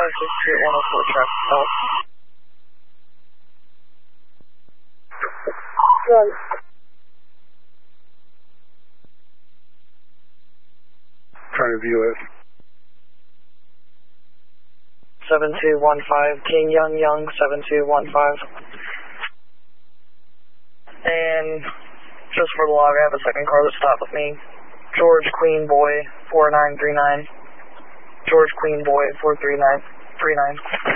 Street 104 traffic stop. Good. Trying to view it. 7215 King Young 7215. And just for the log, I have a second car that stopped with me. George Queen Boy 4939. George Queen Boy 43939.